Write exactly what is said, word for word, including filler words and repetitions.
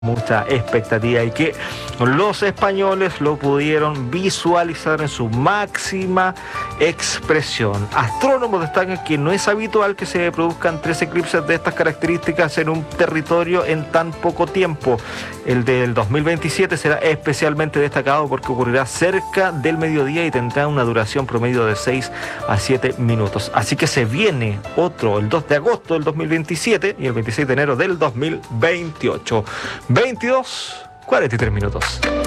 mucha expectativa y que los españoles lo pudieron visualizar en su máxima expresión. Astrónomos destacan que no es habitual que se produzcan tres eclipses de estas características en un territorio en tan poco tiempo. El del dos mil veintisiete será especialmente destacado porque ocurrirá cerca del mediodía y tendrá una duración promedio de seis a siete minutos. Así que se viene otro el dos de agosto del dos mil veintisiete y el veintiséis de enero del dos mil veintiocho. veintidós, cuarenta y tres minutos.